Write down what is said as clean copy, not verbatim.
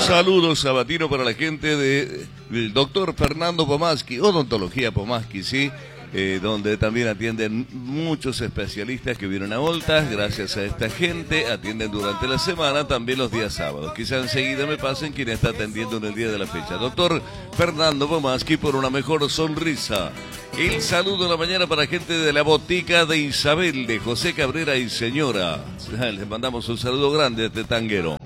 saludo sabatino para la gente del doctor Fernando Pomaski, Odontología Pomaski, ¿sí? Donde también atienden muchos especialistas que vienen a Voltas. Gracias a esta gente, atienden durante la semana, también los días sábados. Quizá enseguida me pasen quien está atendiendo en el día de la fecha. Doctor Fernando Pomaski, por una mejor sonrisa. El saludo de la mañana para gente de la botica de Isabel, de José Cabrera y señora. Les mandamos un saludo grande a este tanguero.